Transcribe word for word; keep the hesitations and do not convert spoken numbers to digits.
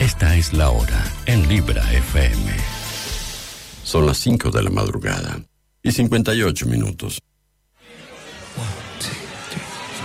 Esta es la hora en Libra F M. Son las cinco de la madrugada y cincuenta y ocho minutos.